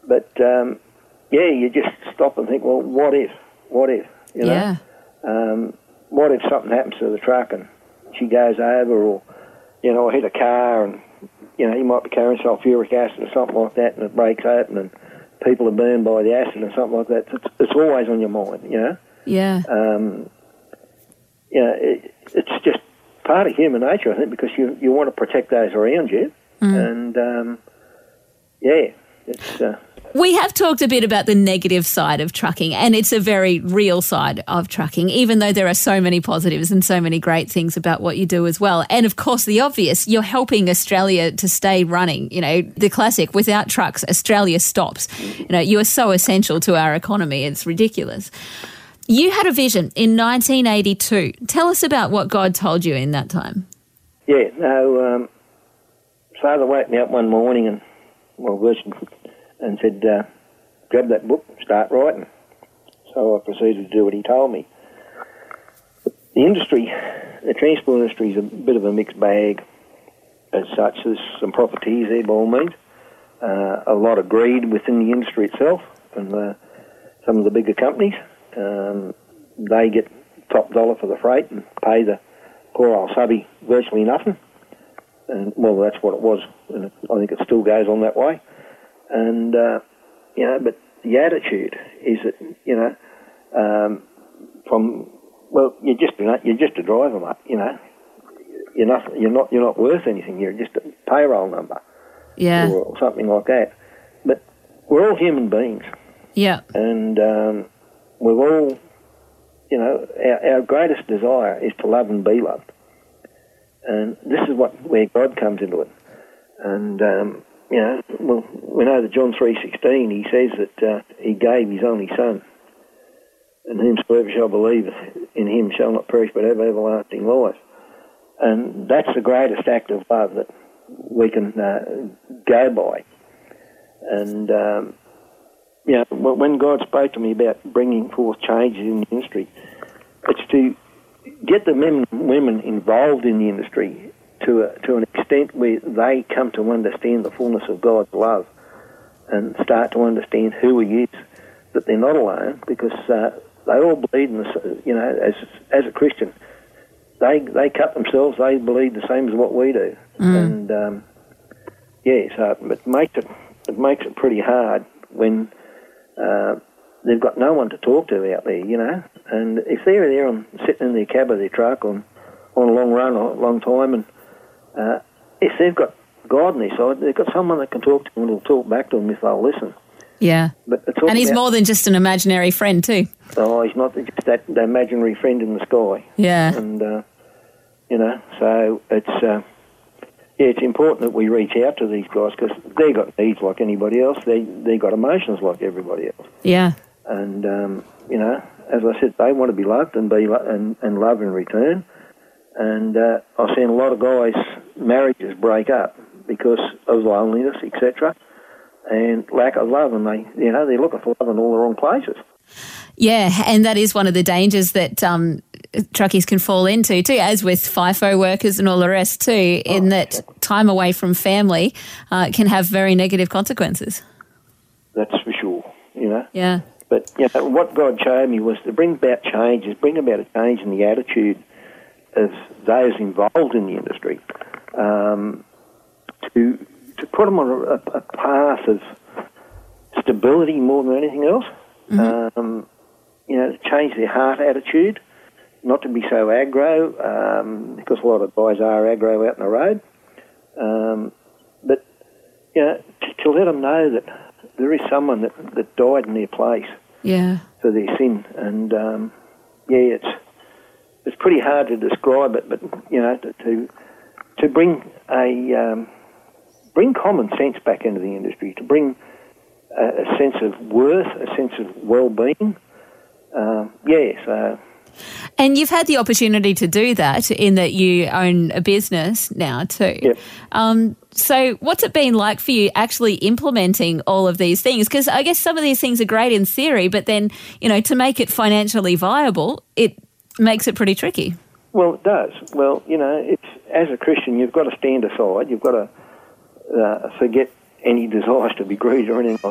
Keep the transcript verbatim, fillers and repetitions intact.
but um, yeah, you just stop and think, well, what if? What if? You know? Yeah. Um, what if something happens to the truck and she goes over, or, you know, I hit a car and, you know, you might be carrying sulfuric acid or something like that, and it breaks open and people are burned by the acid and something like that. It's, it's always on your mind, you know? Yeah. Um, you know, it, it's just part of human nature, I think, because you, you want to protect those around you. Mm. And, um, yeah, it's... Uh, We have talked a bit about the negative side of trucking, and it's a very real side of trucking, even though there are so many positives and so many great things about what you do as well. And, of course, the obvious, you're helping Australia to stay running. You know, the classic, without trucks, Australia stops. You know, you are so essential to our economy. It's ridiculous. You had a vision in nineteen eighty-two. Tell us about what God told you in that time. Yeah, no, um, Father woke me up one morning and, well, version... and said, uh, grab that book, start writing. So I proceeded to do what he told me. The industry, the transport industry is a bit of a mixed bag as such. There's some profiteers there by all means, uh, a lot of greed within the industry itself, and uh, some of the bigger companies, um, they get top dollar for the freight and pay the poor old subby virtually nothing. And, well, that's what it was, and I think it still goes on that way. And, uh, you know, but the attitude is that, you know, um, from, well, you're just, you're just a driver, mate, you know. You're not, you're not, you're not worth anything. You're just a payroll number. Yeah. Or, or something like that. But we're all human beings. Yeah. And um, we've all, you know, our, our greatest desire is to love and be loved. And this is what, where God comes into it. And, um, you know, well, we know that John three sixteen, he says that uh, he gave his only son, and whomsoever shall believe in him shall not perish but have everlasting life. And that's the greatest act of love that we can uh, go by. And, um, you know, when God spoke to me about bringing forth changes in the industry, it's to get the men and women involved in the industry to a, to an extent where they come to understand the fullness of God's love and start to understand who He is, that they're not alone, because uh, they all believe in this, you know, as as a Christian, they they cut themselves, they believe the same as what we do. Mm. And, um, yeah, so it makes it, it makes it pretty hard when uh, they've got no one to talk to out there, you know. And if they're there on, sitting in their cab of their truck on, on a long run or a long time, and Uh, if they've got God on their side, they've got someone that can talk to them and will talk back to them if they'll listen. Yeah. But and he's about, more than just an imaginary friend too. Oh, he's not just that, that imaginary friend in the sky. Yeah. And, uh, you know, so it's, uh, yeah, it's important that we reach out to these guys, because they've got needs like anybody else. They, they've got emotions like everybody else. Yeah. And, um, you know, as I said, they want to be loved and be lo- and, and love in return. And uh, I've seen a lot of guys' marriages break up because of loneliness, et cetera, and lack of love, and they, you know, they're looking for love in all the wrong places. Yeah, and that is one of the dangers that um, truckies can fall into too, as with FIFO workers and all the rest too, in oh, that okay. time away from family uh, can have very negative consequences. That's for sure, you know. Yeah. But, you know, what God showed me was to bring about changes, bring about a change in the attitude of those involved in the industry, um, to to put them on a, a path of stability more than anything else. Mm-hmm. Um, you know, to change their heart attitude, not to be so aggro, um, because a lot of guys are aggro out in the road. Um, but, you know, to, to let them know that there is someone that, that died in their place yeah. for their sin. And, um, yeah, it's It's pretty hard to describe it, but, you know, to to, to bring a um, bring common sense back into the industry, to bring a, a sense of worth, a sense of well-being. Um, yeah, so. And you've had the opportunity to do that in that you own a business now too. Yep. Um, so what's it been like for you actually implementing all of these things? Because I guess some of these things are great in theory, but then, you know, to make it financially viable, it makes it pretty tricky. Well, it does. Well, you know, it's, as a Christian, you've got to stand aside. You've got to uh, forget any desires to be greedy or anything like